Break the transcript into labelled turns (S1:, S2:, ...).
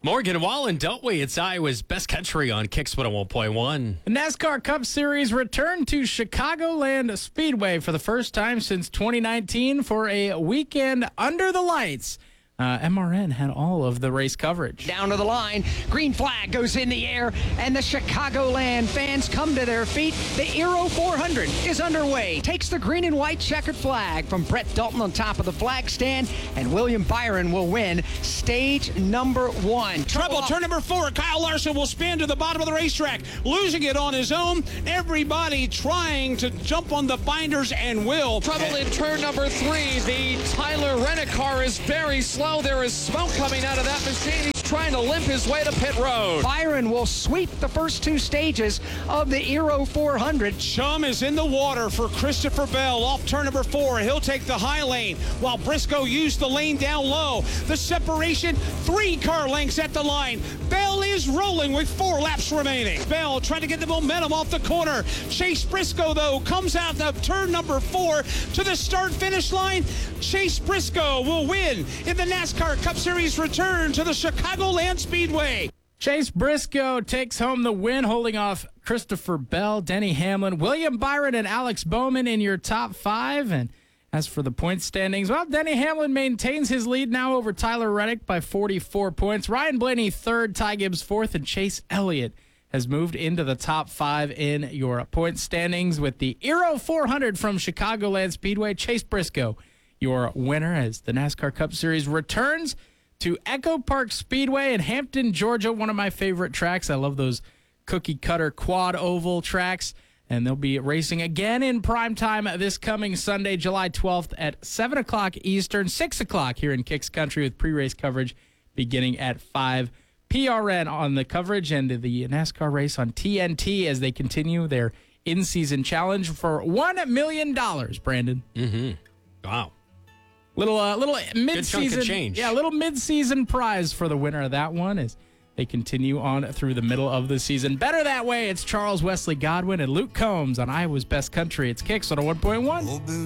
S1: Morgan Wallen, don't we? It's Iowa's Best Country on Kicks 101.1.
S2: The NASCAR Cup Series returned to Chicagoland Speedway for the first time since 2019 for a weekend under the lights. MRN had all of the race coverage.
S3: Down to the line, green flag goes in the air, and the Chicagoland fans come to their feet. The Aero 400 is underway. Takes the green and white checkered flag from Brett Dalton on top of the flag stand, and William Byron will win stage number 1.
S4: Trouble, turn number 4. Kyle Larson will spin to the bottom of the racetrack, losing it on his own. Everybody trying to jump on the binders and will.
S5: Trouble in turn number 3. The Tyler Reddick car is very slow. There is smoke coming out of that machine. He's trying to limp his way to pit road.
S3: Byron will sweep the first 2 stages of the Aero 400.
S4: Chum is in the water for Christopher Bell off turn number 4. He'll take the high lane while Briscoe used the lane down low. The separation, 3 car lengths at the line. Bell is rolling with 4 laps remaining. Bell trying to get the momentum off the corner. Chase Briscoe, though, comes out of turn number 4 to the start-finish line. Chase Briscoe will win in the NASCAR Cup Series return to the Chicagoland Speedway.
S2: Chase Briscoe takes home the win, holding off Christopher Bell, Denny Hamlin, William Byron, and Alex Bowman in your top 5. And as for the point standings, well, Denny Hamlin maintains his lead now over Tyler Reddick by 44 points. Ryan Blaney 3rd, Ty Gibbs 4th, and Chase Elliott has moved into the top 5 in your point standings with the Aero 400 from Chicagoland Speedway. Chase Briscoe, your winner, as the NASCAR Cup Series returns to Echo Park Speedway in Hampton, Georgia, one of my favorite tracks. I love those cookie-cutter quad oval tracks, and they'll be racing again in prime time this coming Sunday, July 12th at 7 o'clock Eastern, 6 o'clock here in Kicks Country with pre-race coverage beginning at 5. PRN on the coverage and the NASCAR race on TNT as they continue their in-season challenge for $1 million, Brandon.
S1: Mm-hmm. Wow.
S2: Little mid-season,
S1: good chunk of change.
S2: Yeah, little mid-season prize for the winner of that one as they continue on through the middle of the season. Better that way. It's Charles Wesley Godwin and Luke Combs on Iowa's Best Country. It's Kicks on 101.1.